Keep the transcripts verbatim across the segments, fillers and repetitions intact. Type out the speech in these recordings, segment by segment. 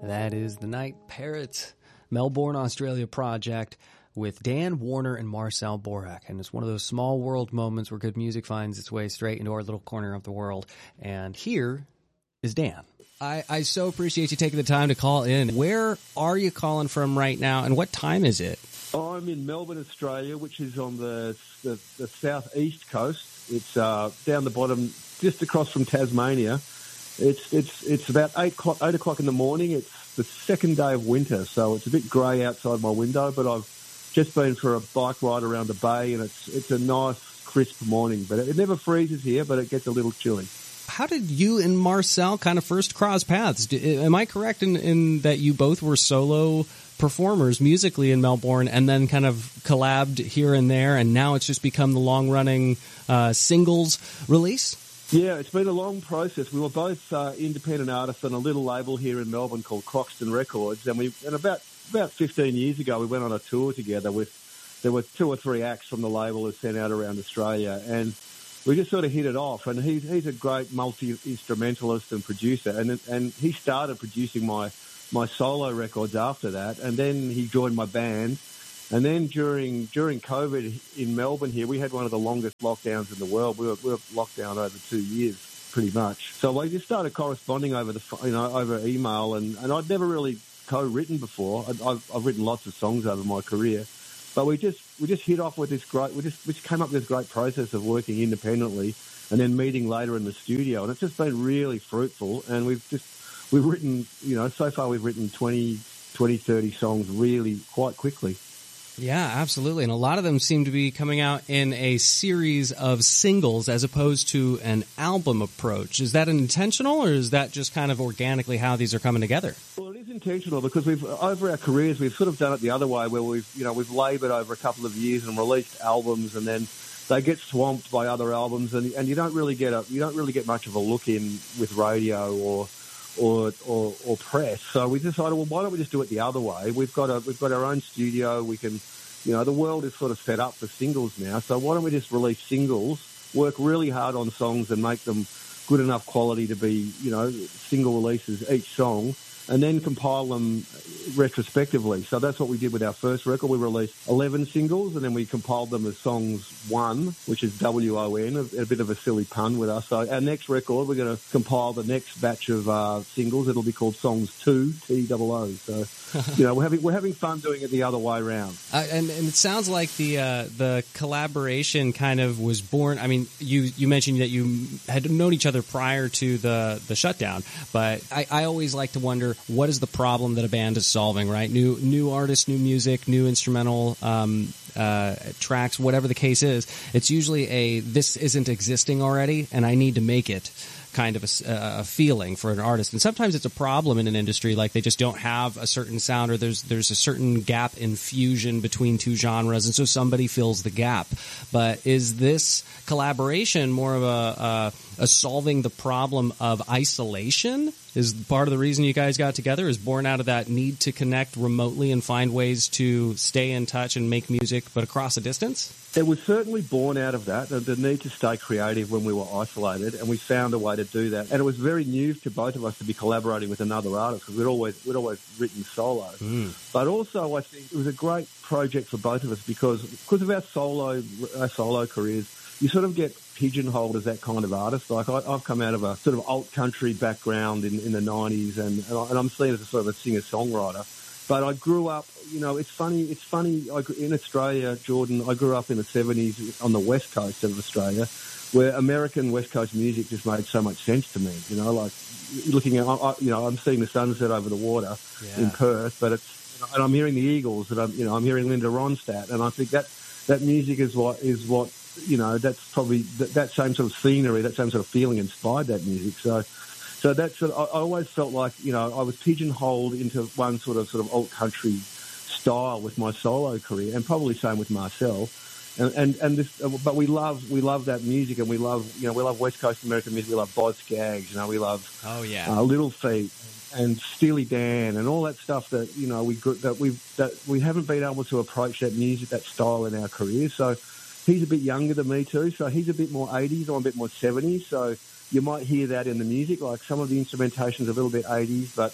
That is the Night Parrots, Melbourne, Australia project with Dan Warner and Marcel Borak. And it's one of those small world moments where good music finds its way straight into our little corner of the world. And here is Dan. I, I so appreciate you taking the time to call in. Where are you calling from right now, and what time is it? I'm in Melbourne, Australia, which is on the the, the southeast coast. It's uh, down the bottom, just across from Tasmania. It's it's it's about eight o'clock, eight o'clock in the morning. It's the second day of winter, so it's a bit grey outside my window. But I've just been for a bike ride around the bay, and it's it's a nice, crisp morning. But it, it never freezes here, but it gets a little chilly. How did you and Marcel kind of first cross paths? Am I correct in, in that you both were solo performers musically in Melbourne and then kind of collabed here and there, and now it's just become the long-running uh, singles release? Yeah, it's been a long process. We were both uh, independent artists on a little label here in Melbourne called Croxton Records, and we and about about fifteen years ago we went on a tour together with, there were two or three acts from the label that sent out around Australia, and we just sort of hit it off. And he's he's a great multi-instrumentalist and producer, and and he started producing my my solo records after that, and then he joined my band. And then during during COVID in Melbourne here, we had one of the longest lockdowns in the world. We were, we were locked down over two years, pretty much. So we just started corresponding over the you know over email, and, and I'd never really co-written before. I've, I've written lots of songs over my career, but we just we just hit off with this great. We just we just came up with this great process of working independently and then meeting later in the studio, and it's just been really fruitful. And we've just we've written you know so far we've written twenty, twenty, thirty songs really quite quickly. Yeah, absolutely. And a lot of them seem to be coming out in a series of singles as opposed to an album approach. Is that intentional, or is that just kind of organically how these are coming together? Well, it is intentional because we've over our careers we've sort of done it the other way, where we've you know we've laboured over a couple of years and released albums, and then they get swamped by other albums, and and you don't really get a you don't really get much of a look in with radio or. Or, or or press. So we decided, well, why don't we just do it the other way? We've got a we've got our own studio. We can, you know, the world is sort of set up for singles now. So why don't we just release singles, work really hard on songs, and make them good enough quality to be, you know, single releases each song, and then compile them retrospectively. So that's what we did with our first record. We released eleven singles, and then we compiled them as songs one, which is W O N, a, a bit of a silly pun with us. So our next record, we're going to compile the next batch of uh, singles. It'll be called Songs two, T O O. So, you know, we're having we're having fun doing it the other way around. Uh, and, and it sounds like the uh, the collaboration kind of was born. I mean, you, you mentioned that you had known each other prior to the, the shutdown, but I, I always like to wonder, what is the problem that a band is solving, right? New new artists, new music, new instrumental um, uh, tracks, whatever the case is. It's usually a, this isn't existing already, and I need to make it kind of a, a feeling for an artist. And sometimes it's a problem in an industry, like they just don't have a certain sound, or there's there's a certain gap in fusion between two genres, and so somebody fills the gap. But is this collaboration more of a, a, a solving the problem of isolation? Is part of the reason you guys got together is born out of that need to connect remotely and find ways to stay in touch and make music, but across a distance? It was certainly born out of that, the need to stay creative when we were isolated, and we found a way to do that. And it was very new to both of us to be collaborating with another artist, because we'd always we'd always written solo. Mm. But also, I think it was a great project for both of us because because of our solo our solo careers. You sort of get pigeonholed as that kind of artist. Like I, I've come out of a sort of alt country background in, in the nineties, and, and, I, and I'm seen as a sort of a singer-songwriter. But I grew up, you know, it's funny, it's funny, I, in Australia, Jordan, I grew up in the seventies on the west coast of Australia, where American west coast music just made so much sense to me, you know, like looking at, I, you know, I'm seeing the sunset over the water yeah. in Perth, but it's, you know, and I'm hearing the Eagles, and I'm, you know, I'm hearing Linda Ronstadt, and I think that, that music is what, is what, you know, that's probably, that, that same sort of scenery, that same sort of feeling inspired that music, so... So that's I always felt like, you know, I was pigeonholed into one sort of sort of alt country style with my solo career, and probably same with Marcel. And and, and this, but we love we love that music, and we love you know we love West Coast American music. We love Boz Scaggs, you know, we love oh yeah uh, Little Feat and Steely Dan and all that stuff that you know we that we that we haven't been able to approach that music, that style in our career. So he's a bit younger than me too, so he's a bit more eighties, I'm a bit more seventies. So you might hear that in the music, like some of the instrumentation's a little bit eighties, but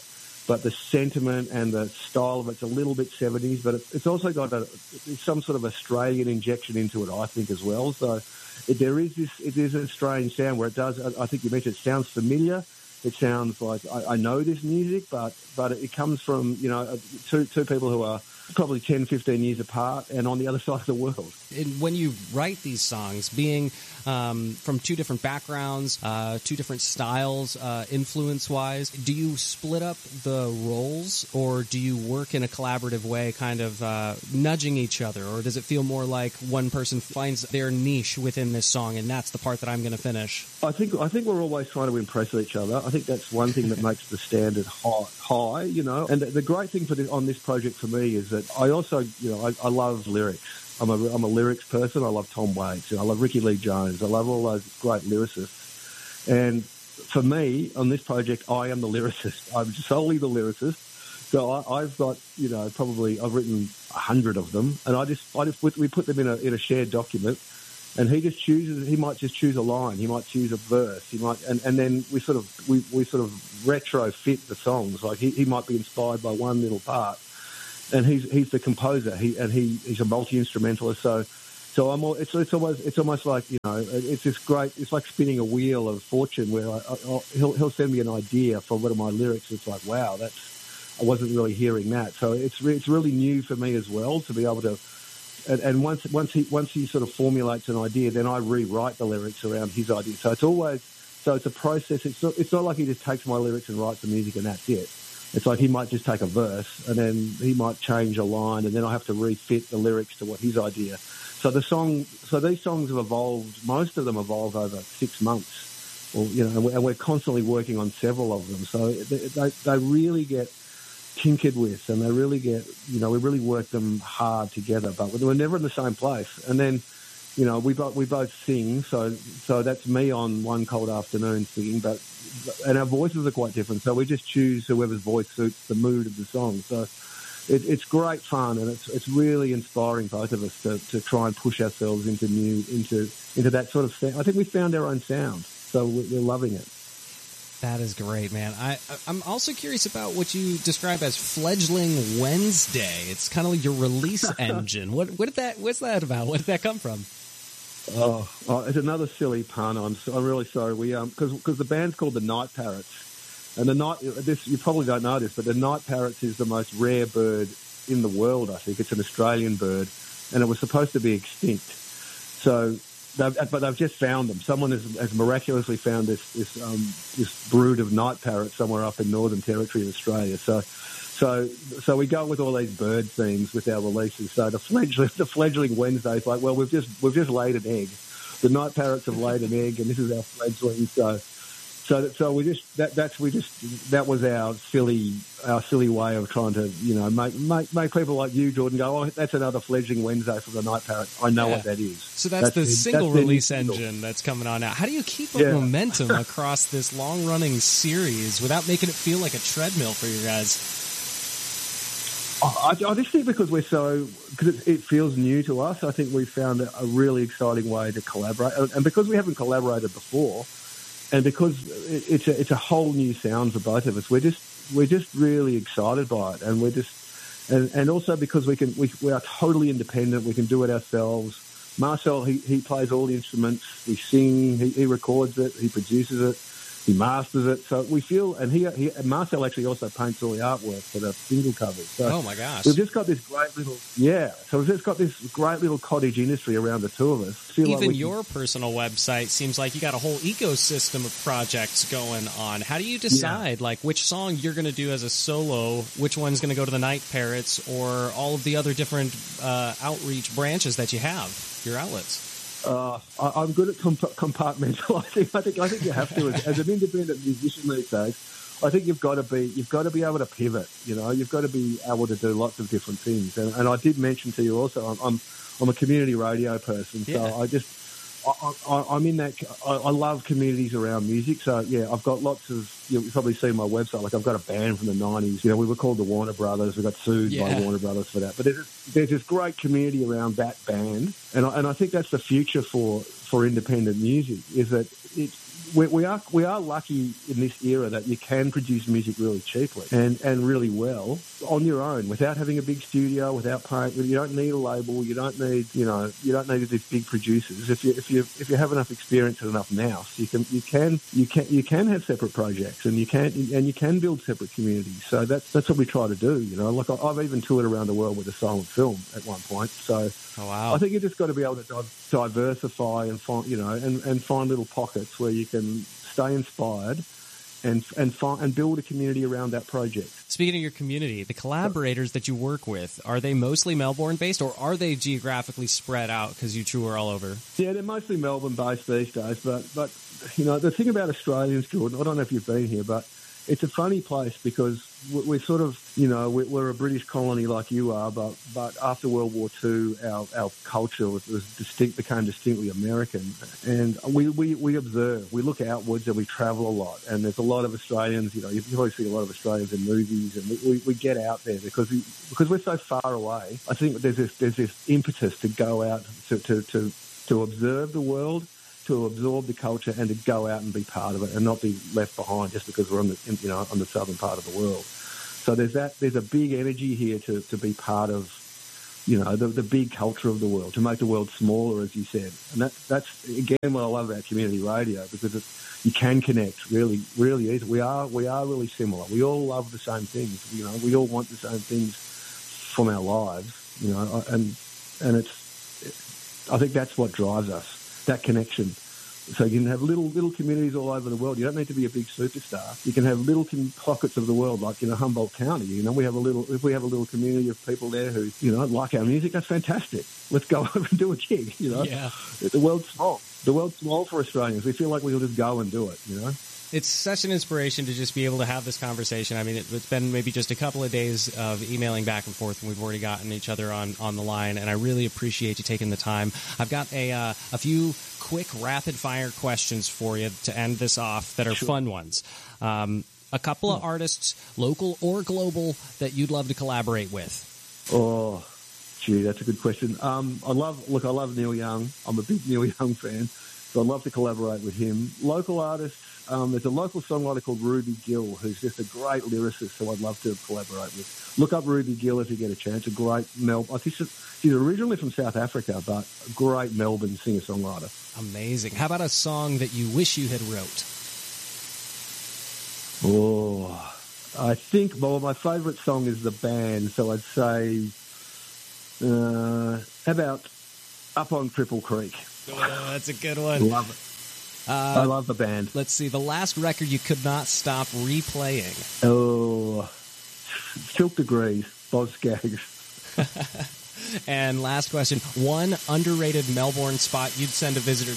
but the sentiment and the style of it's a little bit seventies, but it's also got a, it's some sort of Australian injection into it, I think, as well. So it, there is this, it is a strange sound where it does, I think you mentioned it sounds familiar. It sounds like I, I know this music, but, but it comes from, you know, two, two people who are probably ten, fifteen years apart and on the other side of the world. And when you write these songs, being um, from two different backgrounds, uh, two different styles, uh, influence-wise, do you split up the roles, or do you work in a collaborative way, kind of uh, nudging each other, or does it feel more like one person finds their niche within this song and that's the part that I'm going to finish? I think I think we're always trying to impress each other. I think that's one thing that makes the standard high, high you know. And the, the great thing for this, on this project for me is that I also, you know, I, I love lyrics. I'm a, I'm a lyrics person. I love Tom Waits. You know, I love Ricky Lee Jones. I love all those great lyricists. And for me, on this project, I am the lyricist. I'm solely the lyricist. So I, I've got, you know, probably I've written a hundred of them, and I just, I just, we put them in a in a shared document. And he just chooses, he might just choose a line, he might choose a verse, he might, and, and then we sort of, we, we sort of retrofit the songs. Like he, he might be inspired by one little part, and he's, he's the composer, he, and he, he's a multi-instrumentalist. So, so I'm all, it's, it's almost, it's almost like, you know, it's this great, it's like spinning a wheel of fortune where I, I, I'll, he'll, he'll send me an idea for one of my lyrics. It's like, wow, that's, I wasn't really hearing that. So it's, re, it's really new for me as well to be able to, And, and once once he once he sort of formulates an idea, then I rewrite the lyrics around his idea. So it's always so it's a process. It's not, it's not like he just takes my lyrics and writes the music and that's it. It's like he might just take a verse and then he might change a line, and then I have to refit the lyrics to what his idea. So the song, so these songs have evolved. Most of them evolve over six months, or you know, and we're, and we're constantly working on several of them. So they they, they really get tinkered with, and they really get, you know, we really work them hard together, but we're never in the same place. And then, you know, we both we both sing, so so that's me on One Cold Afternoon singing, but and our voices are quite different, so we just choose whoever's voice suits the mood of the song. So it, it's great fun, and it's it's really inspiring both of us to, to try and push ourselves into new into into that sort of sound. I think we found our own sound, so we're loving it. That is great, man. I, I'm also curious about what you describe as Fledgling Wednesday. It's kind of like your release engine. What, what did that? What's that about? What did that come from? Oh, oh it's another silly pun. I'm, so, I'm really sorry. We um because because the band's called the Night Parrots, and the night this you probably don't know this, but the Night Parrots is the most rare bird in the world. I think it's an Australian bird, and it was supposed to be extinct. So. They've, but they've just found them. Someone has, has miraculously found this this, um, this brood of night parrots somewhere up in Northern Territory in Australia. So, so, so we go with all these bird themes with our releases. So the fledgling, the fledgling Wednesday is like, well, we've just we've just laid an egg. The night parrots have laid an egg, and this is our fledgling. So, so, so we just that that's we just that was our silly our silly way of trying to you know make make make people like you, Jordan, go, oh, that's another fledgling Wednesday from the Night Parrots. I know yeah. what that is. So that's, that's the the, single that's release engine that's coming on now. How do you keep up yeah. momentum across this long running series without making it feel like a treadmill for you guys? Oh, I, I just think because we're so because it, it feels new to us. I think we found a, a really exciting way to collaborate, and because we haven't collaborated before. And because it's a, it's a whole new sound for both of us, we're just we're just really excited by it, and we're just and, and also because we can we, we are totally independent, we can do it ourselves. Marcel he, he plays all the instruments, we sing, he, he records it, he produces it, he masters it. So we feel, and he, he Marcel actually also paints all the artwork for the single covers. So oh my gosh! We've just got this great little yeah. So we've just got this great little cottage industry around the two of us. Feel Even like your can, personal website seems like you got a whole ecosystem of projects going on. How do you decide yeah. like which song you're going to do as a solo, which one's going to go to the Night Parrots, or all of the other different uh, outreach branches that you have, your outlets? Uh, I, I'm good at comp- compartmentalising. I think I think you have to as, as an independent musician these days. I think you've got to be you've got to be able to pivot. You know, you've got to be able to do lots of different things. And, and I did mention to you also, I'm I'm, I'm a community radio person, so yeah. I just I, I, I'm in that. I, I love communities around music. So yeah, I've got lots of. You've probably seen my website. Like I've got a band from the nineties. You know, we were called the Warner Brothers. We got sued yeah. by Warner Brothers for that. But there's, there's this great community around that band, and I, and I think that's the future for for independent music. Is that it we, we are we are lucky in this era that you can produce music really cheaply and, and really well on your own without having a big studio, without paying. You don't need a label. You don't need you know you don't need these big producers. If you if you if you have enough experience and enough nous, you can you can you can you can have separate projects and you can and you can build separate communities. So that's that's what we try to do. You know, like I've even toured around the world with a silent film at one point. So oh, wow. I think you just got to be able to di- diversify and find you know and, and find little pockets where you can stay inspired and and find, and build a community around that project. Speaking of your community, the collaborators that you work with, are they mostly Melbourne-based or are they geographically spread out because you tour all over? Yeah, they're mostly Melbourne-based these days, but, but you know, the thing about Australians, Jordan, I don't know if you've been here, but it's a funny place because we're sort of, you know, we're a British colony like you are, but but after World War Two, our, our culture was, was distinct, became distinctly American. And we, we, we observe, we look outwards and we travel a lot. And there's a lot of Australians, you know, you probably see a lot of Australians in movies and we, we, we get out there because we, because we're so far away. I think there's this, there's this impetus to go out to, to, to, to observe the world, to absorb the culture and to go out and be part of it and not be left behind just because we're on the, you know, on the southern part of the world. So there's that, there's a big energy here to, to be part of, you know, the, the big culture of the world, to make the world smaller, as you said. And that, that's, again, what I love about community radio because it's, you can connect really, really easy. We are, we are really similar. We all love the same things, you know, we all want the same things from our lives, you know, and, and it's, I think that's what drives us. That connection. So you can have little little communities all over the world. You don't need to be a big superstar. You can have little com- pockets of the world, like in a Humboldt County. You know, we have a little. If we have a little community of people there who, you know, like our music, that's fantastic. Let's go over and do a gig. You know, yeah. The world's small. The world's small for Australians. We feel like we'll just go and do it. You know. It's such an inspiration to just be able to have this conversation. I mean, it, it's been maybe just a couple of days of emailing back and forth, and we've already gotten each other on, on the line, and I really appreciate you taking the time. I've got a uh, a few quick rapid-fire questions for you to end this off that are sure. fun ones. Um, a couple of artists, local or global, that you'd love to collaborate with. Oh, gee, that's a good question. Um, I love, look, I love Neil Young. I'm a big Neil Young fan, so I'd love to collaborate with him. Local artists. Um, there's a local songwriter called Ruby Gill, who's just a great lyricist, who I'd love to collaborate with. Look up Ruby Gill if you get a chance. A great Mel. I think she's, she's originally from South Africa, but a great Melbourne singer-songwriter. Amazing. How about a song that you wish you had wrote? Oh, I think well, my favourite song is The Band, so I'd say, uh, how about Up on Cripple Creek? Oh, that's a good one. Love it. Uh, I love The Band. Let's see. The last record you could not stop replaying. Oh, Silk Degrees, Boz Scaggs. And last question. One underrated Melbourne spot you'd send a visitor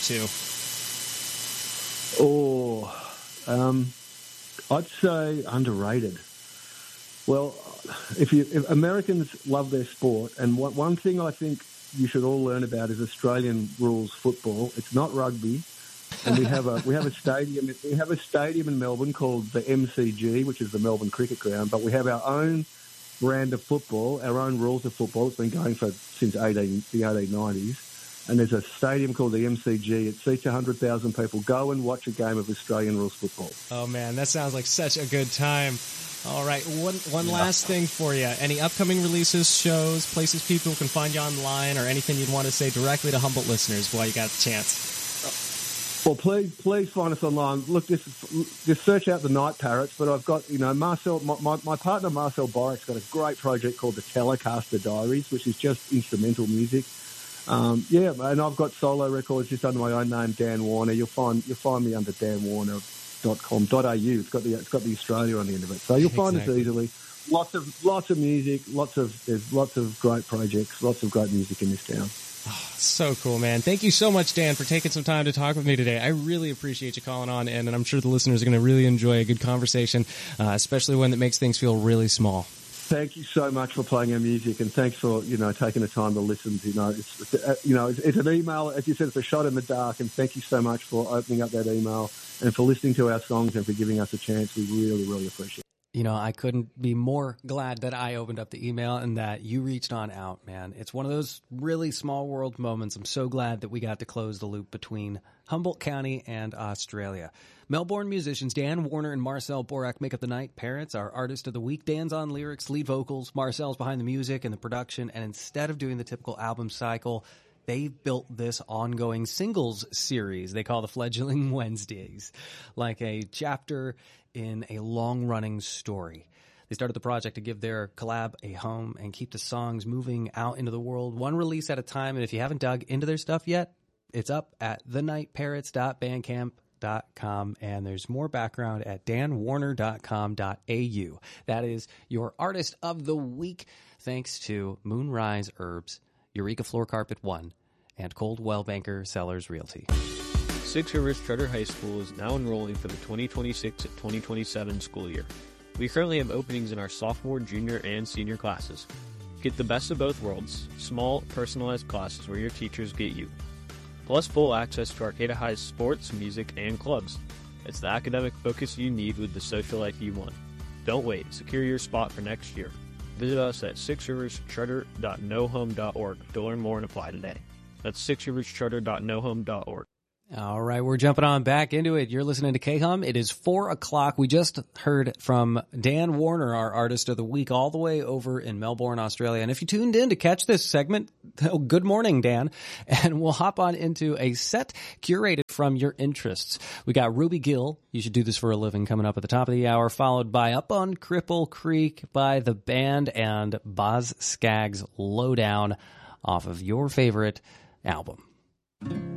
to? Oh, um, I'd say underrated. Well, if you if Americans love their sport, and one, one thing I think you should all learn about is Australian rules football. It's not rugby. And we have a we have a stadium we have a stadium in Melbourne called the M C G, which is the Melbourne Cricket Ground. But we have our own brand of football, our own rules of football. It's been going for since eighteen the eighteen nineties. And there's a stadium called the M C G. It seats one hundred thousand people. Go and watch a game of Australian rules football. Oh man, that sounds like such a good time. All right, one one yeah. last thing for you. Any upcoming releases, shows, places people can find you online, or anything you'd want to say directly to Humboldt listeners while you got the chance? Well, please, please find us online. Look, just just search out the Night Parrots. But I've got, you know, Marcel, my, my, my partner Marcel Borik's got a great project called the Telecaster Diaries, which is just instrumental music. Um, yeah, and I've got solo records just under my own name, Dan Warner. You'll find you'll find me under dan warner dot com dot a u. It's got the it's got the Australia on the end of it, so you'll find exactly. us easily. Lots of lots of music, lots of there's lots of great projects, lots of great music in this town. Oh, so cool, man. Thank you so much, Dan, for taking some time to talk with me today. I really appreciate you calling on, and I'm sure the listeners are going to really enjoy a good conversation, uh, especially one that makes things feel really small. Thank you so much for playing our music, and thanks for, you know, taking the time to listen. You know, it's, it's you know, it's, it's an email, as you said, it's a shot in the dark, and thank you so much for opening up that email and for listening to our songs and for giving us a chance. We really, really appreciate it. You know, I couldn't be more glad that I opened up the email and that you reached on out, man. It's one of those really small world moments. I'm so glad that we got to close the loop between Humboldt County, and Australia. Melbourne musicians Dan Warner and Marcel Borak make up the Night Parrots, our artist of the week. Dan's on lyrics, lead vocals, Marcel's behind the music and the production, and instead of doing the typical album cycle, they've built this ongoing singles series they call the Fledgling Wednesdays, like a chapter in a long-running story. They started the project to give their collab a home and keep the songs moving out into the world, one release at a time. And if you haven't dug into their stuff yet, it's up at the night parrots dot bandcamp dot com, and there's more background at dan warner dot com dot a u. That is your artist of the week, thanks to Moonrise Herbs, Eureka Floor Carpet One, and Coldwell Banker Sellers Realty. Six Rivers Charter High School is now enrolling for the twenty twenty-six to twenty twenty-seven school year. We currently have openings in our sophomore, junior, and senior classes. Get the best of both worlds, small, personalized classes where your teachers get you. Plus full access to Arcata High's sports, music, and clubs. It's the academic focus you need with the social life you want. Don't wait. Secure your spot for next year. Visit us at six rivers charter dot no home dot org to learn more and apply today. That's six rivers charter dot no home dot org. All right, we're jumping on back into it. You're listening to K-Hum. It is four o'clock. We just heard from Dan Warner, our artist of the week, all the way over in Melbourne, Australia. And if you tuned in to catch this segment, oh, good morning, Dan. And we'll hop on into a set curated from your interests. We got Ruby Gill, You Should Do This for a Living, coming up at the top of the hour, followed by Up on Cripple Creek by The Band and Boz Scaggs' Lowdown off of your favorite album.